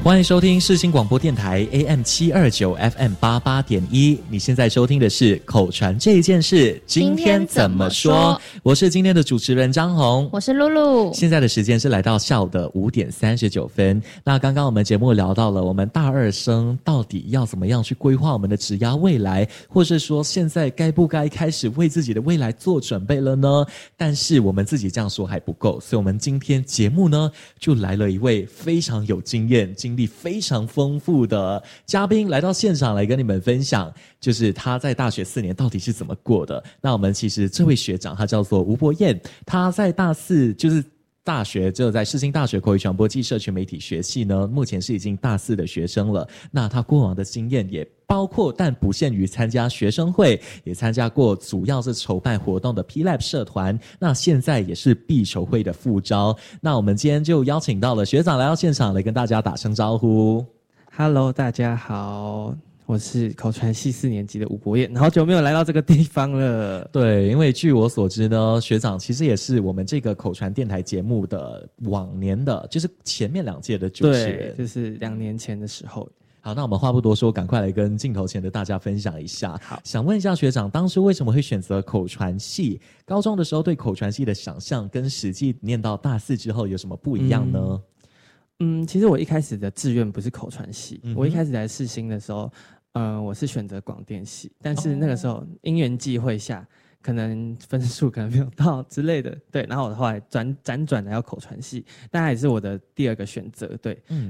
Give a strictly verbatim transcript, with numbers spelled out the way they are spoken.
欢迎收听世新广播电台 A M 七二九 F M 八八点一，你现在收听的是口传这一件事，今天怎么说？我是今天的主持人张宏， 我是露露。 现在的时间是来到下午的五点三十九分。那刚刚我们节目聊到了我们大二生到底要怎么样去规划我们的职涯未来，或是说现在该不该开始为自己的未来做准备了呢？但是我们自己这样说还不够，所以我们今天节目呢就来了一位非常有经验、经历非常丰富的嘉宾来到现场来跟你们分享，就是他在大学四年到底是怎么过的。那我们其实这位学长他叫做吴博彦，他在大四就是大学就在世新大学口语传播暨社群媒体学系呢，目前是已经大四的学生了。那他过往的经验也包括但不限于参加学生会，也参加过主要是筹办活动的 P Lab 社团，那现在也是必筹会的副招。那我们今天就邀请到了学长来到现场来跟大家打声招呼。 Hello， 大家好，我是口传系四年级的吴博彦，好久没有来到这个地方了。 对，因为据我所知呢，学长其实也是我们这个口传电台节目的往年的就是前面两届的主持人， 对，就是两年前的时候。 好，那我们话不多说，赶快来跟镜头前的大家分享一下。 好， 想问一下学长，当初为什么会选择口传系？高中的时候对口传系的想象跟实际念到大四之后有什么不一样呢？ 嗯嗯，其实我一开始的志愿不是口传系，嗯、我一开始来世新的时候，呃，我是选择广电系，但是那个时候因缘际会下，可能分数可能没有到之类的，对，然后我后来转辗转来到口传系，但还是我的第二个选择，对，嗯，